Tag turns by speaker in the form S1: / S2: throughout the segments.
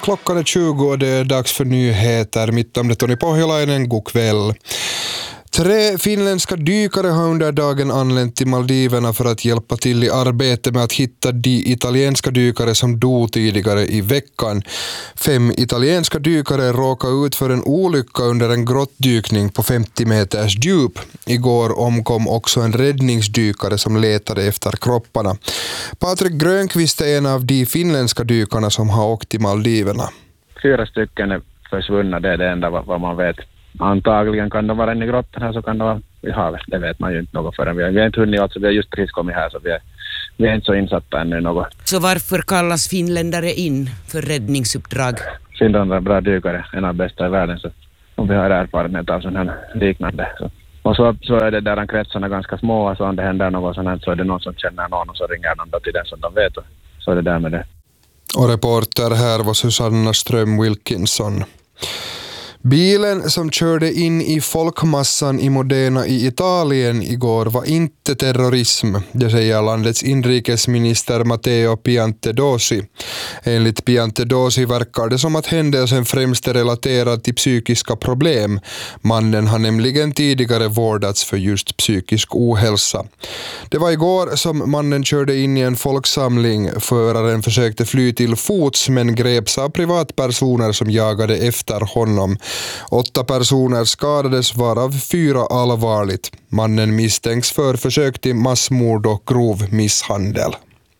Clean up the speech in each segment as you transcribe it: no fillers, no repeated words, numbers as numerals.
S1: Klockan är 20 och det är dags för nyheter. Mitt namn är Tony Pohjolainen, god kväll. 3 finländska dykare har under dagen anlänt till Maldiverna för att hjälpa till i arbete med att hitta de italienska dykare som dog tidigare i veckan. 5 italienska dykare råkade ut för en olycka under en grottdykning på 50 meters djup. Igår omkom också en räddningsdykare som letade efter kropparna. Patrik Grönqvist är en av de finländska dykarna som har åkt till Maldiverna.
S2: 4 stycken är försvunna, det är det enda vad man vet. Antagligen kan de vara inne i grottan här, så kan de vara i havet. Det vet man ju inte något förrän. Vi har inte hunnit, alltså vi har just precis kommit här, så vi är inte så insatta ännu något.
S3: Så varför kallas finländare in för räddningsuppdrag?
S2: Finländare är bra dykare, en av bästa i världen, så om vi har erfarenhet av sån här liknande. Så. Och så är det där kretsarna ganska små, så om det händer något sånt här, så är det någon som känner någon och så ringer någon då till den som de vet, och så är det där med det.
S1: Och reporter här var Susanna Ström-Wilkinson. Bilen som körde in i folkmassan i Modena i Italien igår var inte terrorism, det säger landets inrikesminister Matteo Piantedosi. Enligt Piantedosi verkar det som att händelsen främst är relaterad till psykiska problem. Mannen har nämligen tidigare vårdats för just psykisk ohälsa. Det var igår som mannen körde in i en folksamling. Föraren försökte fly till fots men greps av privatpersoner som jagade efter honom. 8 personer skadades, varav 4 allvarligt. Mannen misstänks för försök till massmord och grov misshandel.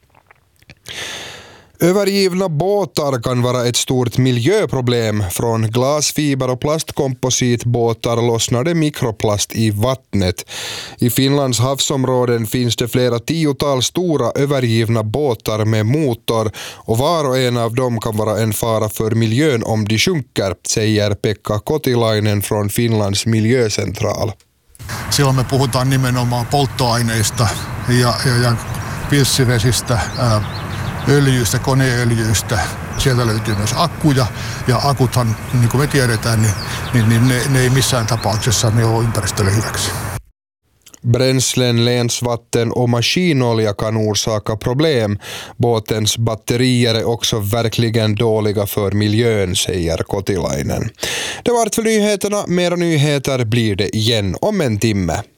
S1: Övergivna båtar kan vara ett stort miljöproblem. Från glasfiber och plastkompositbåtar lossnar det mikroplast i vattnet. I Finlands havsområden finns det flera 10-tal stora övergivna båtar med motor, och var och en av dem kan vara en fara för miljön om de sjunker, säger Pekka Kotilainen från Finlands miljöcentral.
S4: Silloin me puhutaan nimenomaan polttoaineista ja pilssivesistä, öljyistä, koneöljyistä. Sieltä löytyy myös akkuja, ja akuthan, niin kuin me tiedetään, niin ne ei missään tapauksessa ne ole ympäristölle hyväksi.
S1: Bränslen, länsvatten och maskinolja kan orsaka problem. Båtens batterier är också verkligen dåliga för miljön, säger Kotilainen. Det var allt för nyheterna. Mera nyheter blir det igen om en timme.